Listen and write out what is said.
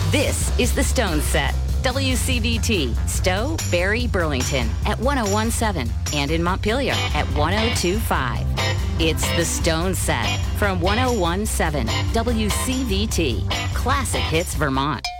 This is the Stone Set. WCVT, Stowe, Barrie, Burlington at 1017 and in Montpelier at 1025. It's the Stone Set from 1017 WCVT, Classic Hits Vermont.